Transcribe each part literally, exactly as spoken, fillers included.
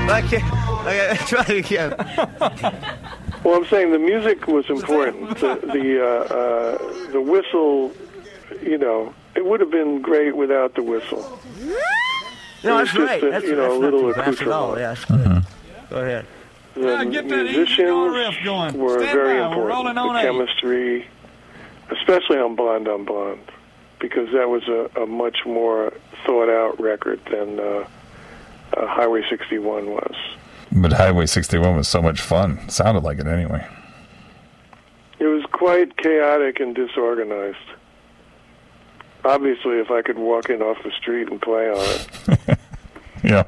I can't. Okay, try it again. Well, I'm saying the music was important. The the, uh, uh, the whistle, you know, it would have been great without the whistle. No, that's just right. A, That's, you know, that's a little not too fast at all. accoutrement. Yeah, that's good. Mm-hmm. Go ahead. The Yeah, get that easy musicians guitar riff going. were Stand very by, we're rolling important. on The eight. chemistry, especially on Blonde on Blonde, because that was a, a much more thought-out record than uh, uh, Highway sixty-one was. But Highway sixty-one was so much fun. Sounded like it anyway. It was quite chaotic and disorganized. Obviously, if I could walk in off the street and play on it. Yeah.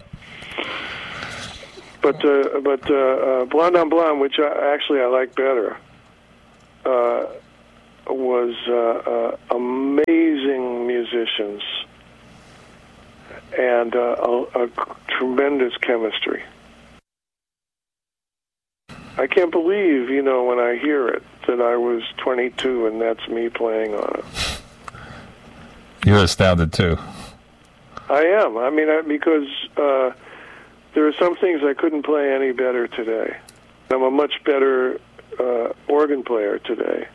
But uh, but uh, uh, Blonde on Blonde, which I, actually I like better, uh, was uh, uh, amazing musicians and uh, a, a tremendous chemistry. I can't believe, you know, when I hear it, that I was twenty-two and that's me playing on it. You're astounded, too. I am. I mean, I, because uh, there are some things I couldn't play any better today. I'm a much better uh, organ player today.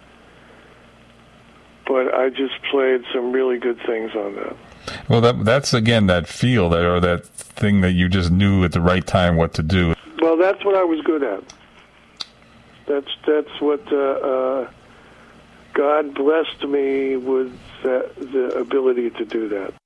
But I just played some really good things on that. Well, that that's, again, that feel, that or that thing that you just knew at the right time what to do. Well, that's what I was good at. That's that's what uh, uh, God blessed me with that, the ability to do that.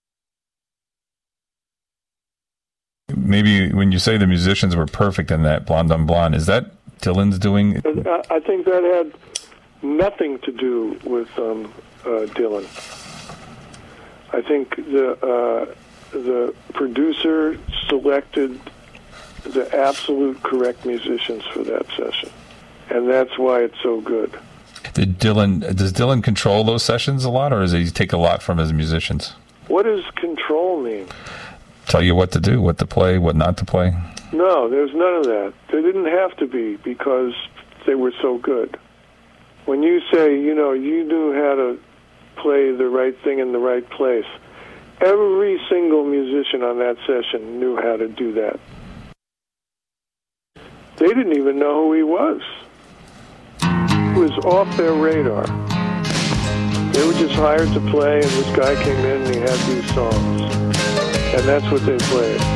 Maybe when you say the musicians were perfect in that Blonde on Blonde, is that Dylan's doing? I, I think that had nothing to do with um, uh, Dylan. I think the uh, the producer selected the absolute correct musicians for that session, and that's why it's so good. Did Dylan does Dylan control those sessions a lot, or does he take a lot from his musicians? What does control mean? Tell you what to do, what to play, what not to play? No, there's none of that. There didn't have to be because they were so good. When you say, you know, you knew how to play the right thing in the right place, every single musician on that session knew how to do that. They didn't even know who he was. He was off their radar. They were just hired to play, and this guy came in and he had these songs. And that's what they played.